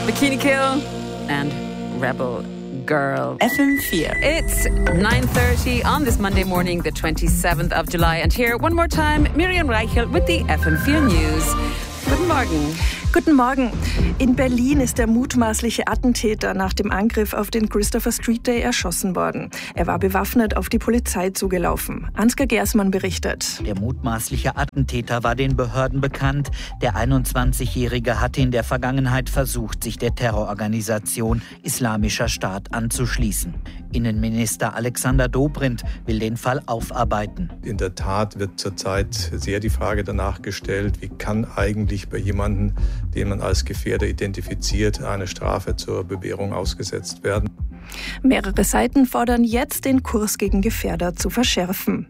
Bikini Kill and Rebel Girl. FM4. It's 9:30 on this Monday morning, the 27th of July. And here, one more time, Miriam Reichel with the FM4 News. Guten Morgen. Guten Morgen. In Berlin ist der mutmaßliche Attentäter nach dem Angriff auf den Christopher Street Day erschossen worden. Er war bewaffnet auf die Polizei zugelaufen. Ansgar Gersmann berichtet. Der mutmaßliche Attentäter war den Behörden bekannt. Der 21-Jährige hatte in der Vergangenheit versucht, sich der Terrororganisation Islamischer Staat anzuschließen. Innenminister Alexander Dobrindt will den Fall aufarbeiten. In der Tat wird zurzeit sehr die Frage danach gestellt, wie kann eigentlich bei jemandem, den man als Gefährder identifiziert, eine Strafe zur Bewährung ausgesetzt werden. Mehrere Seiten fordern jetzt, den Kurs gegen Gefährder zu verschärfen.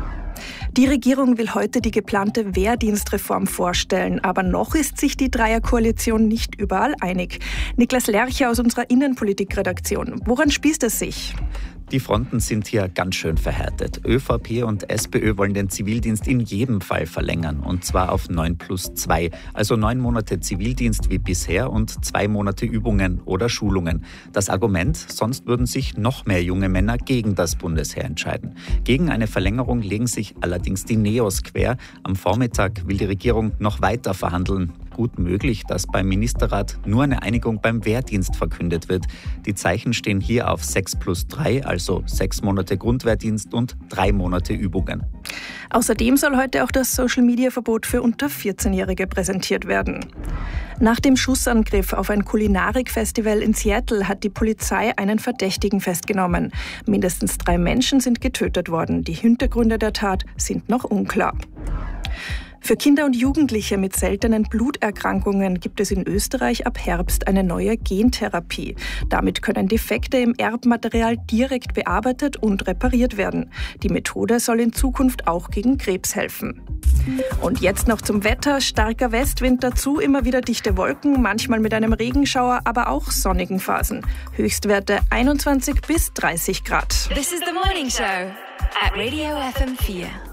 Die Regierung will heute die geplante Wehrdienstreform vorstellen, aber noch ist sich die Dreierkoalition nicht überall einig. Niklas Lerche aus unserer Innenpolitikredaktion. Woran spießt es sich? Die Fronten sind hier ganz schön verhärtet. ÖVP und SPÖ wollen den Zivildienst in jedem Fall verlängern, und zwar auf 9+2, also 9 Monate Zivildienst wie bisher und 2 Monate Übungen oder Schulungen. Das Argument, sonst würden sich noch mehr junge Männer gegen das Bundesheer entscheiden. Gegen eine Verlängerung legen sich allerdings die Neos quer. Am Vormittag will die Regierung noch weiter verhandeln. Gut möglich, dass beim Ministerrat nur eine Einigung beim Wehrdienst verkündet wird. Die Zeichen stehen hier auf 6+3, also 6 Monate Grundwehrdienst und 3 Monate Übungen. Außerdem soll heute auch das Social-Media-Verbot für unter 14-Jährige präsentiert werden. Nach dem Schussangriff auf ein Kulinarik-Festival in Seattle hat die Polizei einen Verdächtigen festgenommen. Mindestens 3 Menschen sind getötet worden. Die Hintergründe der Tat sind noch unklar. Für Kinder und Jugendliche mit seltenen Bluterkrankungen gibt es in Österreich ab Herbst eine neue Gentherapie. Damit können Defekte im Erbmaterial direkt bearbeitet und repariert werden. Die Methode soll in Zukunft auch gegen Krebs helfen. Und jetzt noch zum Wetter. Starker Westwind, dazu immer wieder dichte Wolken, manchmal mit einem Regenschauer, aber auch sonnigen Phasen. Höchstwerte 21 bis 30 Grad. This is the morning show at Radio FM4.